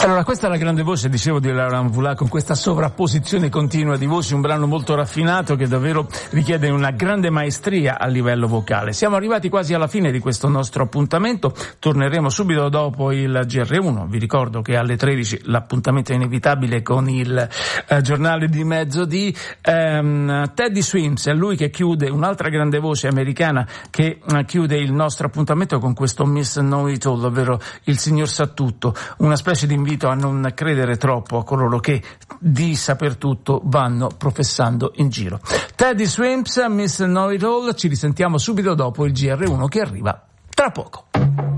Allora, questa è la grande voce, dicevo, di Laura Mvula, con questa sovrapposizione continua di voci, un brano molto raffinato che davvero richiede una grande maestria a livello vocale. Siamo arrivati quasi alla fine di questo nostro appuntamento, torneremo subito dopo il GR1, vi ricordo che alle 13 l'appuntamento è inevitabile con il giornale di mezzodì. Teddy Swims è lui che chiude, un'altra grande voce americana che chiude il nostro appuntamento con questo Miss Know It All, ovvero il signor sa tutto, una specie di invito a non credere troppo a coloro che di saper tutto vanno professando in giro. Teddy Swims, Miss Know It All, ci risentiamo subito dopo il GR1 che arriva tra poco.